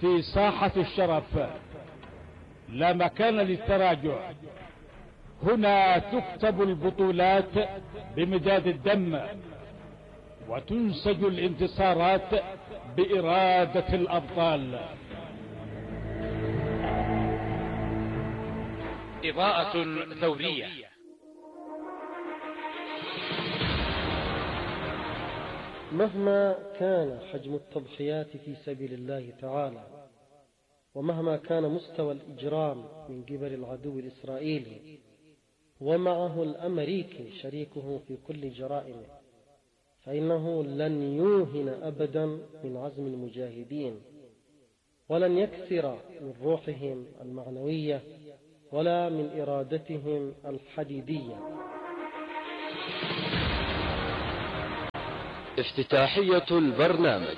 في ساحة الشرف لا مكان للتراجع. هنا تكتب البطولات بمداد الدم، وتنسج الانتصارات بإرادة الأبطال. إضاءة ثورية. مهما كان حجم التضحيات في سبيل الله تعالى، ومهما كان مستوى الإجرام من قبل العدو الإسرائيلي ومعه الأمريكي شريكه في كل جرائمه، فإنه لن يوهن أبدا من عزم المجاهدين، ولن يكثر من روحهم المعنوية ولا من إرادتهم الحديدية. افتتاحية البرنامج.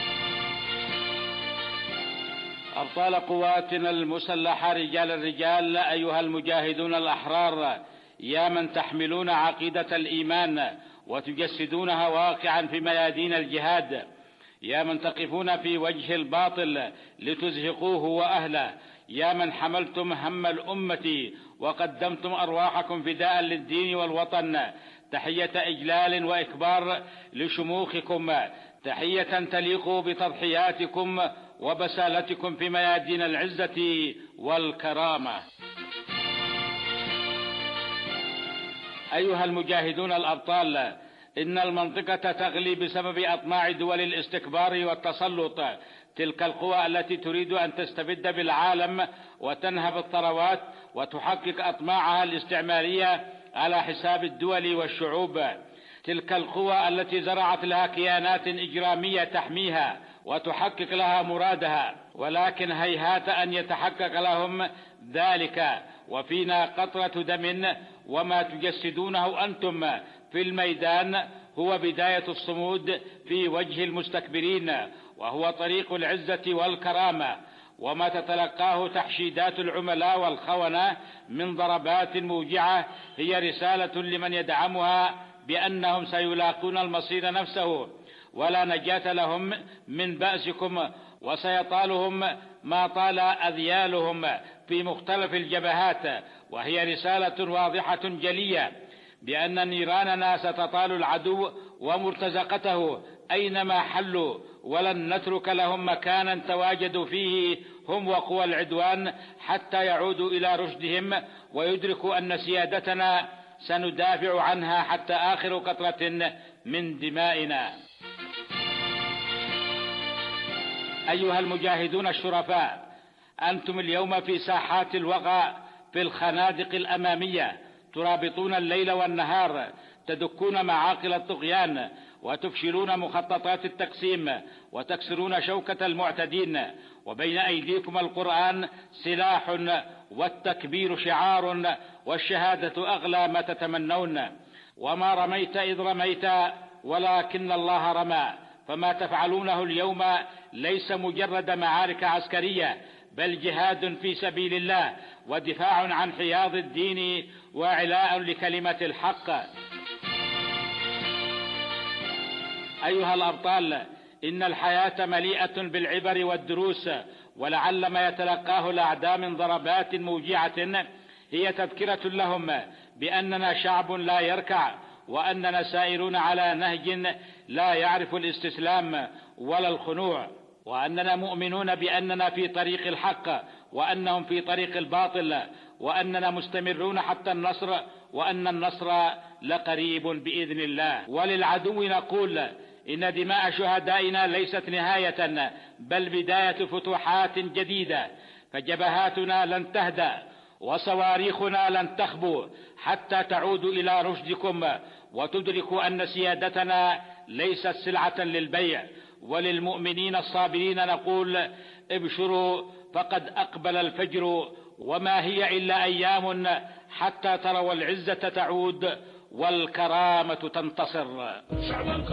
أبطال قواتنا المسلحة، رجال الرجال، أيها المجاهدون الأحرار، يا من تحملون عقيدة الإيمان وتجسدونها واقعا في ميادين الجهاد، يا من تقفون في وجه الباطل لتزهقوه وأهله، يا من حملتم هم الأمة وقدمتم أرواحكم فداء للدين والوطن، تحية إجلال وإكبار لشموخكم، تحية تليق بتضحياتكم وبسالتكم في ميادين العزة والكرامة. أيها المجاهدون الأبطال، إن المنطقة تغلي بسبب أطماع دول الاستكبار والتسلط، تلك القوى التي تريد أن تستبد بالعالم وتنهب الثروات وتحقق أطماعها الاستعمارية على حساب الدول والشعوب، تلك القوى التي زرعت لها كيانات إجرامية تحميها وتحقق لها مرادها، ولكن هيهات أن يتحقق لهم ذلك، وفينا قطرة دم، وما تجسدونه أنتم في الميدان هو بداية الصمود في وجه المستكبرين، وهو طريق العزة والكرامة، وما تتلقاه تحشيدات العملاء والخونة من ضربات موجعة هي رسالة لمن يدعمها بأنهم سيلاقون المصير نفسه، ولا نجاة لهم من بأسكم، وسيطالهم ما طال أذيالهم في مختلف الجبهات، وهي رسالة واضحة جلية بأن نيراننا ستطال العدو ومرتزقته أينما حلوا، ولن نترك لهم مكانا تواجدوا فيه هم وقوى العدوان حتى يعودوا إلى رشدهم ويدركوا أن سيادتنا سندافع عنها حتى آخر قطرة من دمائنا. أيها المجاهدون الشرفاء، أنتم اليوم في ساحات الوغى في الخنادق الأمامية، ترابطون الليل والنهار، تدكون معاقل الطغيان وتفشلون مخططات التقسيم وتكسرون شوكة المعتدين، وبين أيديكم القرآن سلاح والتكبير شعار والشهادة أغلى ما تتمنون، وما رميت إذ رميت ولكن الله رمى، فما تفعلونه اليوم ليس مجرد معارك عسكرية، بل جهاد في سبيل الله ودفاع عن حياض الدين وإعلاء لكلمة الحق. أيها الأبطال، إن الحياة مليئة بالعبر والدروس، ولعل ما يتلقاه الأعداء من ضربات موجعة هي تذكرة لهم بأننا شعب لا يركع، وأننا سائرون على نهج لا يعرف الاستسلام ولا الخنوع، وأننا مؤمنون بأننا في طريق الحق وأنهم في طريق الباطل، وأننا مستمرون حتى النصر، وأن النصر لقريب بإذن الله. وللعدو نقول إن دماء شهدائنا ليست نهاية بل بداية فتوحات جديدة، فجبهاتنا لن تهدأ وصواريخنا لن تخبو حتى تعودوا إلى رشدكم وتدركوا أن سيادتنا ليست سلعة للبيع. وللمؤمنين الصابرين نقول ابشروا فقد أقبل الفجر، وما هي إلا أيام حتى تروا العزة تعود والكرامة تنتصر.